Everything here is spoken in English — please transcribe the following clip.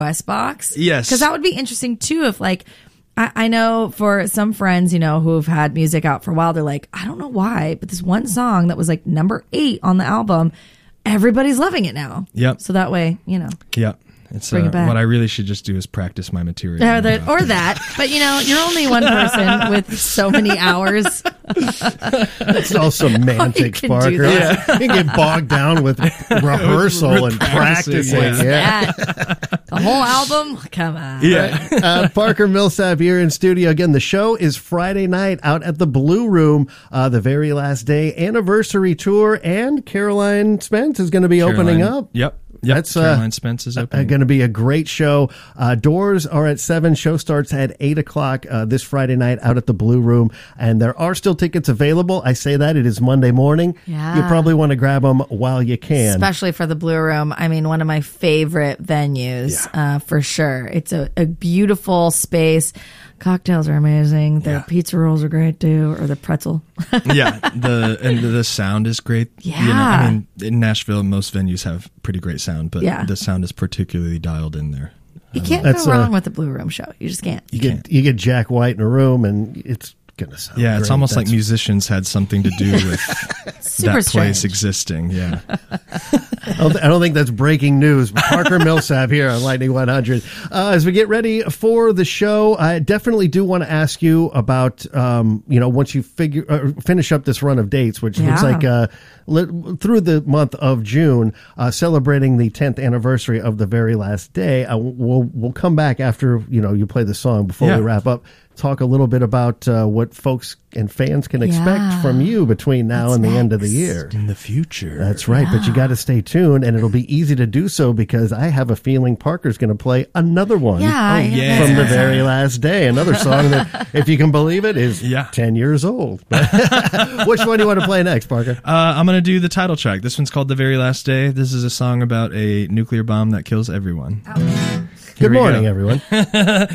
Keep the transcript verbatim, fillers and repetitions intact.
request box? Yes. Because that would be interesting too if like, I, I know for some friends, you know, who've had music out for a while, they're like, I don't know why, but this one song that was like number eight on the album, everybody's loving it now. Yep. So that way, you know. Yep. It's Bring uh, it back. what I really should just do is practice my material. Or that, or that. But, you know, you're only one person with so many hours. It's all semantics, All you can do Parker. that. Yeah. You get bogged down with rehearsal With and practicing, practicing. yeah. Yeah. That, the whole album? Come on. Yeah. uh, Parker Millsap here in studio. Again, the show is Friday night out at the Blue Room, uh, the very last day anniversary tour, and Caroline Spence is going to be opening Caroline- up. Yep. Yep. That's uh, Caroline Spence is opening. going to be a great show. Uh, doors are at seven. Show starts at eight o'clock uh, this Friday night out at the Blue Room. And there are still tickets available. I say that. It is Monday morning. Yeah. You probably want to grab them while you can. Especially for the Blue Room. I mean, one of my favorite venues, uh, for sure. It's a, a beautiful space. Cocktails are amazing. Their Yeah. pizza rolls are great too, or the pretzel. Yeah, the and the sound is great. Yeah. You know, I mean, in Nashville, most venues have pretty great sound, but Yeah. the sound is particularly dialed in there. You can't That's, go wrong uh, with the Blue Room show. You just can't. You get you get Jack White in a room, and it's gonna sound. Yeah, it's great. almost like That's- musicians had something to do with Super that place strange. existing. Yeah. I don't, th- I don't think that's breaking news. But Parker Millsap here on Lightning one hundred. Uh, as we get ready for the show, I definitely do want to ask you about, um, you know, once you figure uh, finish up this run of dates, which looks Yeah. like uh, li- through the month of June, uh, celebrating the tenth anniversary of The Very Last Day. Uh, we'll we'll come back after you know you play the song before Yeah. we wrap up. Talk a little bit about uh, what folks and fans can expect Yeah. from you between now What's and the end of the next? year. In the future. That's right, but you got to stay tuned, and it'll be easy to do so because I have a feeling Parker's going to play another one Yeah. Oh, yeah. from The Very Last Day, another song that, if you can believe it, is Yeah. ten years old. Which one do you want to play next, Parker? Uh, I'm going to do the title track. This one's called The Very Last Day. This is a song about a nuclear bomb that kills everyone. Here Good we morning, go. everyone.